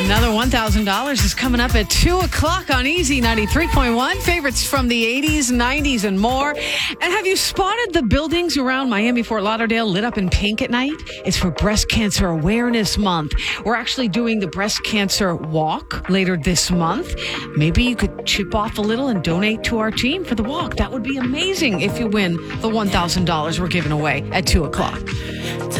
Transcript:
Another $1,000 is coming up at 2 o'clock on Easy 93.1. Favorites from the 80s, 90s, and more. And have you spotted the buildings around Miami, Fort Lauderdale lit up in pink at night? It's for Breast Cancer Awareness Month. We're actually doing the Breast Cancer Walk later this month. Maybe you could chip off a little and donate to our team for the walk. That would be amazing if you win the $1,000 we're giving away at 2 o'clock.